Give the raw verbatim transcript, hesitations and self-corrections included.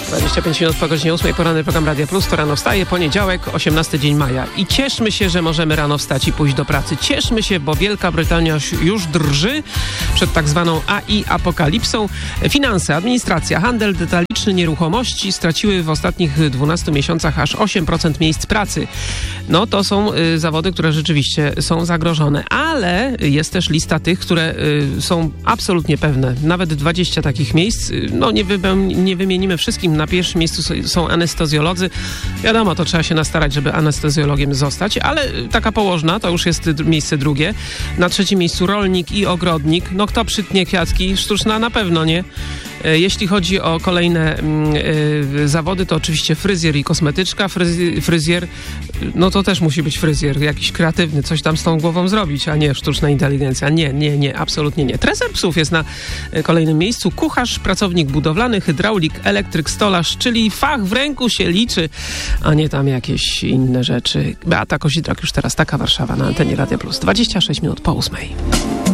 dwadzieścia pięć minut po godzinie ósmej, poranny program Radia Plus, to rano wstaje, poniedziałek, osiemnasty dzień maja. I cieszmy się, że możemy rano wstać i pójść do pracy. Cieszmy się, bo Wielka Brytania już drży przed tak zwaną A I apokalipsą. Finanse, administracja, handel detaliczny, nieruchomości straciły w ostatnich dwunastu miesiącach aż osiem procent miejsc pracy. No to są y, zawody, które rzeczywiście są zagrożone, ale jest też lista tych, które y, są absolutnie pewne. Nawet dwadzieścia takich miejsc, y, no nie, wy, nie wymienimy wszystkim. Na pierwszym miejscu są anestezjolodzy. Wiadomo, to trzeba się nastarać, żeby anestezjologiem zostać, ale taka położna to już jest miejsce drugie. Na trzecim miejscu rolnik i ogrodnik. No kto przytnie kwiatki? Sztuczna na pewno nie. Jeśli chodzi o kolejne y, zawody, to oczywiście fryzjer i kosmetyczka. Fryz, fryzjer, no to też musi być fryzjer, jakiś kreatywny, coś tam z tą głową zrobić, a nie sztuczna inteligencja. Nie, nie, nie, absolutnie nie. Treser psów jest na kolejnym miejscu. Kucharz, pracownik budowlany, hydraulik, elektryk, stolarz, czyli fach w ręku się liczy, a nie tam jakieś inne rzeczy. Beata Kozidrak już teraz, taka Warszawa na antenie Radia Plus. dwadzieścia sześć minut po ósmej.